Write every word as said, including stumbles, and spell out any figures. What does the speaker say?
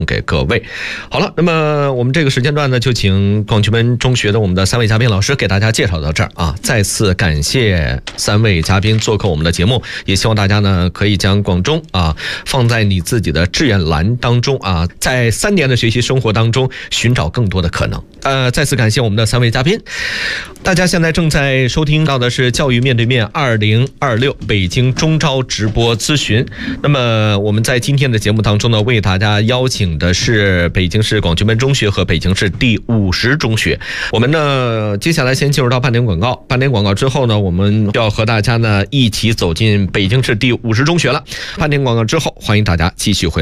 给各位。好了，那么我们这个时间段呢，就请广渠门中学的我们的三位嘉宾老师给大家介绍到这儿啊。再次感谢三位嘉宾做客我们的节目，也希望大家呢可以将广中啊放在你自己的志愿栏当中啊，在三年的学习生活当中寻找更多的可能。呃，再次感谢我们的三位嘉宾。大家现在正在收听到的是教育面对面二零二六北京中招直播咨询。那么我们在今天的节目当中呢，为大家邀请的是北京市广渠门中学和北京市第五十中学。我们呢接下来先进入到半点广告，半点广告之后呢，我们要和大家呢一起走进北京市第五十中学了。半点广告之后，欢迎大家继续回